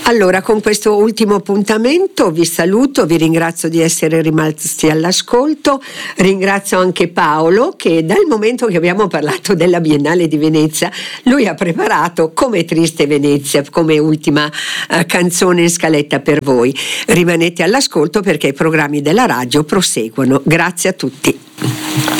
Allora, con questo ultimo appuntamento vi saluto, vi ringrazio di essere rimasti all'ascolto, ringrazio anche Paolo che dal momento che abbiamo parlato della Biennale di Venezia, lui ha preparato Come triste Venezia come ultima canzone in scaletta per voi. Rimanete all'ascolto perché i programmi della radio proseguono. Grazie a tutti.